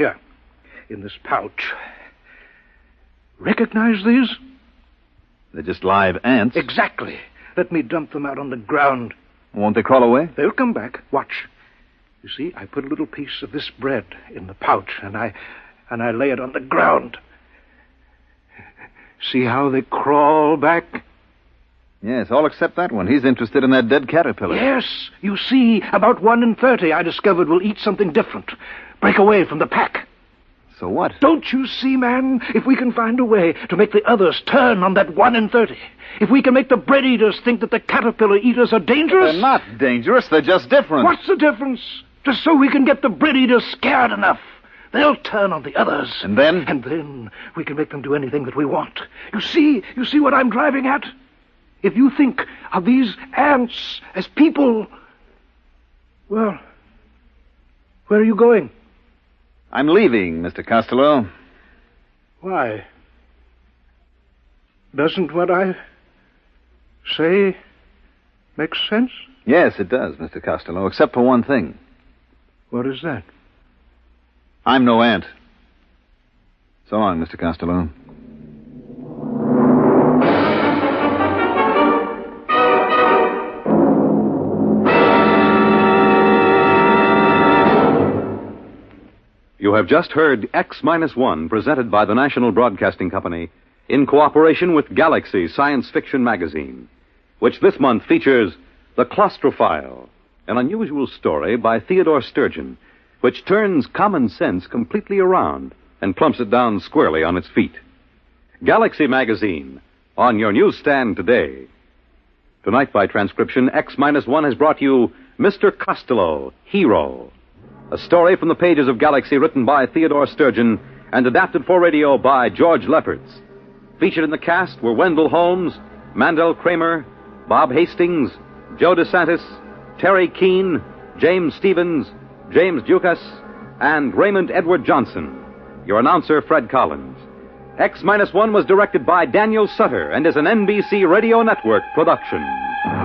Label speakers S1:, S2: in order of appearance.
S1: Here, in this pouch. Recognize these?
S2: They're just live ants.
S1: Exactly. Let me dump them out on the ground.
S2: Won't they crawl away?
S1: They'll come back. Watch. You see, I put a little piece of this bread in the pouch, and I lay it on the ground. See how they crawl back?
S2: Yes, all except that one. He's interested in that dead caterpillar.
S1: Yes. You see, about 1 in 30 I discovered will eat something different. Break away from the pack.
S2: So what?
S1: Don't you see, man? If we can find a way to make the others turn on that 1 in 30, if we can make the bread eaters think that the caterpillar eaters are dangerous...
S2: They're not dangerous. They're just different.
S1: What's the difference? Just so we can get the bread eaters scared enough. They'll turn on the others.
S2: And then?
S1: And then we can make them do anything that we want. You see what I'm driving at? If you think of these ants as people... Well, where are you going?
S2: I'm leaving, Mr. Costello.
S1: Why? Doesn't what I say make sense?
S2: Yes, it does, Mr. Costello, except for one thing.
S1: What is that?
S2: I'm no ant. So long, Mr. Costello.
S3: You have just heard X-1, presented by the National Broadcasting Company in cooperation with Galaxy Science Fiction Magazine, which this month features The Claustrophile, an unusual story by Theodore Sturgeon, which turns common sense completely around and plumps it down squarely on its feet. Galaxy Magazine, on your newsstand today. Tonight, by transcription, X-1 has brought you Mr. Costello, Hero, a story from the pages of Galaxy written by Theodore Sturgeon and adapted for radio by George Lefferts. Featured in the cast were Wendell Holmes, Mandel Kramer, Bob Hastings, Joe DeSantis, Terry Keane, James Stevens, James Dukas, and Raymond Edward Johnson. Your announcer, Fred Collins. X-1 was directed by Daniel Sutter and is an NBC Radio Network production.